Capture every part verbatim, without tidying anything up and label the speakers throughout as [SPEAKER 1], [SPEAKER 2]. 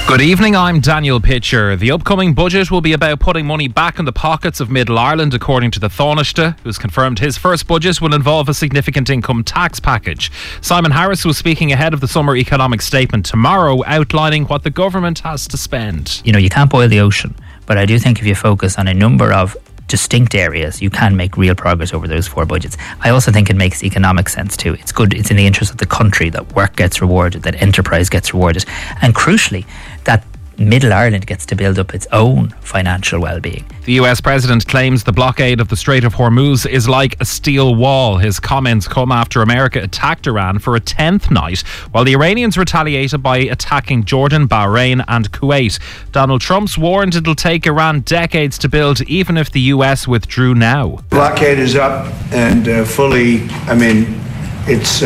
[SPEAKER 1] Good evening, I'm Daniel Pitcher. The upcoming budget will be about putting money back in the pockets of Middle Ireland, according to the Taoiseach, who's confirmed his first budget will involve a significant income tax package. Simon Harris was speaking ahead of the summer economic statement tomorrow, outlining what the government has to spend.
[SPEAKER 2] You know, you can't boil the ocean, but I do think if you focus on a number of distinct areas, you can make real progress over those four budgets. I also think it makes economic sense too. It's good, it's in the interest of the country that work gets rewarded, that enterprise gets rewarded, and crucially, that Middle Ireland gets to build up its own financial well-being.
[SPEAKER 1] The U S president claims the blockade of the Strait of Hormuz is like a steel wall. His comments come after America attacked Iran for a tenth night, while the Iranians retaliated by attacking Jordan, Bahrain and Kuwait. Donald Trump's warned it'll take Iran decades to build, even if the U S withdrew now.
[SPEAKER 3] Blockade is up and uh, fully, I mean, it's,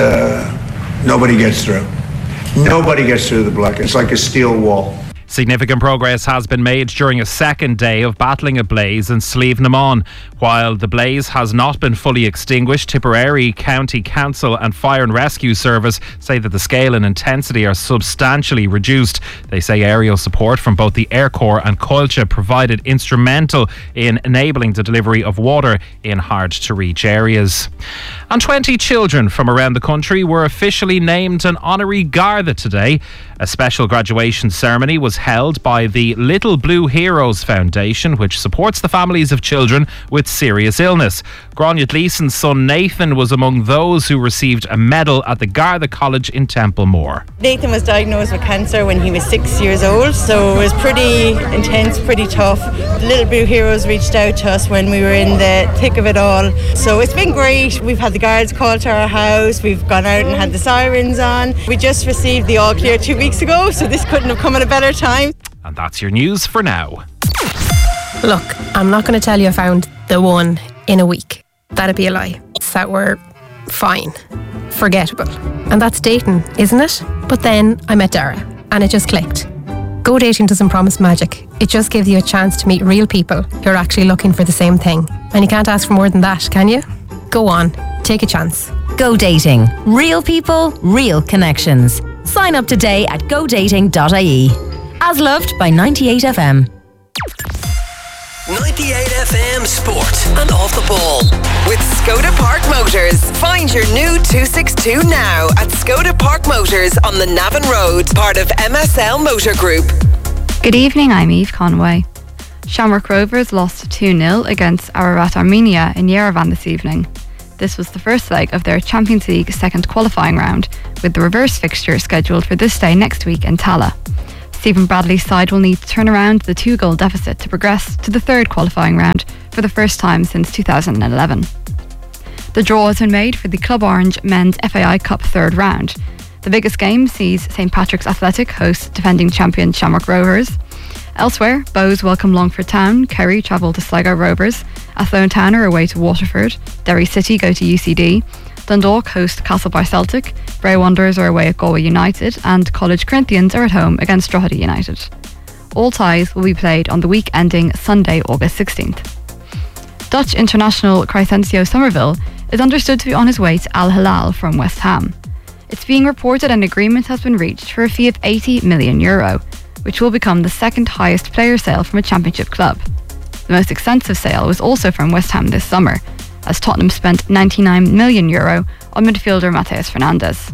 [SPEAKER 3] uh, nobody gets through. Nobody gets through the blockade. It's like a steel wall.
[SPEAKER 1] Significant progress has been made during a second day of battling a blaze in Slieve Namon. While the blaze has not been fully extinguished, Tipperary County Council and Fire and Rescue Service say that the scale and intensity are substantially reduced. They say aerial support from both the Air Corps and Coillte provided instrumental in enabling the delivery of water in hard-to-reach areas. And twenty children from around the country were officially named an honorary Garda today. A special graduation ceremony was held by the Little Blue Heroes Foundation, which supports the families of children with serious illness. Grania Gleeson's son Nathan was among those who received a medal at the Garda College in Templemore.
[SPEAKER 4] Nathan was diagnosed with cancer when he was six years old, so it was pretty intense, pretty tough. The Little Blue Heroes reached out to us when we were in the thick of it all. So it's been great. We've had the guards called to our house, we've gone out and had the sirens on. We just received the all clear two weeks ago, so this couldn't have come at a better time.
[SPEAKER 1] And that's your news for now.
[SPEAKER 5] Look, I'm not going to tell you I found the one in a week. That'd be a lie. It's that we're fine, forgettable. And that's dating, isn't it? But then I met Dara and it just clicked. Go Dating doesn't promise magic. It just gives you a chance to meet real people who are actually looking for the same thing. And you can't ask for more than that, can you? Go on, take a chance.
[SPEAKER 6] Go Dating. Real people, real connections. Sign up today at go dating dot I E. As loved by ninety-eight F M.
[SPEAKER 7] ninety-eight F M Sport and Off the Ball. With Skoda Park Motors. Find your new two sixty-two now at Skoda Park Motors on the Navan Road, part of M S L Motor Group.
[SPEAKER 8] Good evening, I'm Eve Conway. Shamrock Rovers lost two nil against Ararat Armenia in Yerevan this evening. This was the first leg of their Champions League second qualifying round, with the reverse fixture scheduled for this day next week in Tala. Stephen Bradley's side will need to turn around the two-goal deficit to progress to the third qualifying round for the first time since two thousand eleven. The draw has been made for the Club Orange Men's F A I Cup third round. The biggest game sees St Patrick's Athletic host defending champion Shamrock Rovers. Elsewhere, Bows welcome Longford Town, Kerry travel to Sligo Rovers, Athlone Town are away to Waterford, Derry City go to U C D, Dundalk host Castlebar Celtic, Bray Wanderers are away at Galway United, and College Corinthians are at home against Drogheda United. All ties will be played on the week ending Sunday, August sixteenth. Dutch international Crysencio Somerville is understood to be on his way to Al Hilal from West Ham. It's being reported an agreement has been reached for a fee of eighty million euro, which will become the second highest player sale from a championship club. The most extensive sale was also from West Ham this summer, as Tottenham spent ninety-nine million euro on midfielder Mateus Fernandes.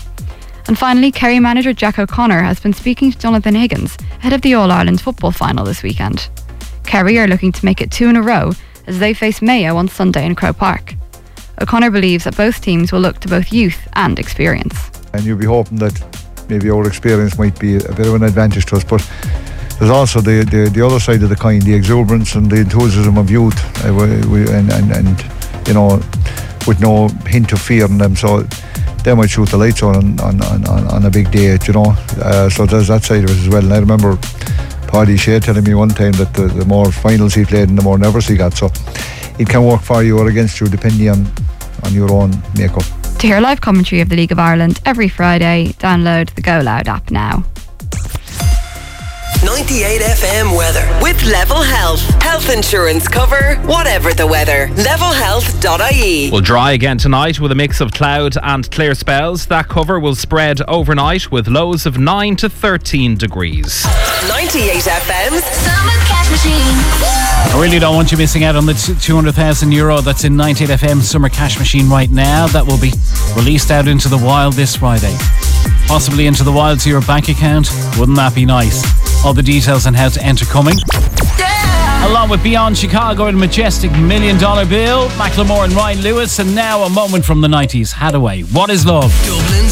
[SPEAKER 8] And finally, Kerry manager Jack O'Connor has been speaking to Jonathan Higgins ahead of the All-Ireland football final this weekend. Kerry are looking to make it two in a row as they face Mayo on Sunday in Croke Park. O'Connor believes that both teams will look to both youth and experience.
[SPEAKER 9] And you'll be hoping that maybe our experience might be a bit of an advantage to us, but there's also the, the, the other side of the coin, the exuberance and the enthusiasm of youth, uh, we, we, and, and, and you know, with no hint of fear in them, so they might shoot the lights on on, on, on a big day, you know. Uh, so there's that side of it as well. And I remember Paddy Shea telling me one time that the, the more finals he played and the more nervous he got, so it can work for you or against you depending on, on your own makeup.
[SPEAKER 8] To hear live commentary of the League of Ireland every Friday, download the Go Loud app now.
[SPEAKER 7] ninety-eight F M weather. With Level Health. Health insurance cover, whatever the weather. level health dot I E.
[SPEAKER 1] Will dry again tonight with a mix of cloud and clear spells. That cover will spread overnight with lows of nine to thirteen degrees.
[SPEAKER 7] ninety-eight F M's
[SPEAKER 10] Summer Cash Machine.
[SPEAKER 11] I really don't want you missing out on the two hundred thousand euro that's in ninety-eight F M Summer Cash Machine right now. That will be released out into the wild this Friday. Possibly into the wild to your bank account. Wouldn't that be nice? All the details on how to enter coming. Yeah! Along with Beyond Chicago and Majestic Million Dollar Bill, Macklemore and Ryan Lewis, and now a moment from the nineties, Hadaway. What is love? Dublin.